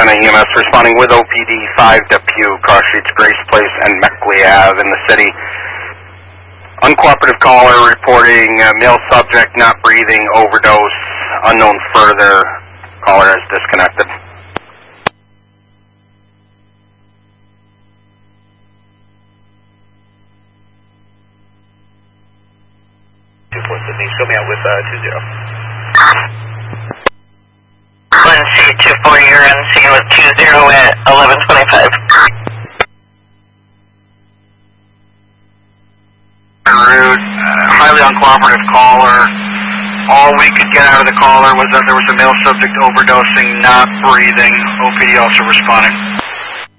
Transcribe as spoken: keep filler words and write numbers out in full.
Ravenna E M S responding with O P D five W, cross streets Grace Place and Meckley Ave in the city. Uncooperative caller reporting uh, male subject not breathing, overdose, unknown further. Caller is disconnected. two four Sydney, show me out with uh, two zero. one C two four, you're on scene with two zero at eleven twenty-five. Rude, uh, highly uncooperative caller. All we could get out of the caller was that there was a male subject overdosing, not breathing. O P D also responding.